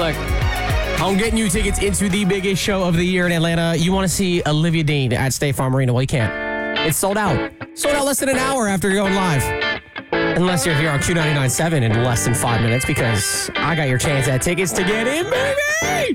Look, I'm getting you tickets into the biggest show of the year in Atlanta. You want to see Olivia Dean at State Farm Arena? Well, you can't. It's sold out. Sold out less than an hour after going live. Unless you're here on Q99.7 in less than 5 minutes, because I got your chance at tickets to get in, baby!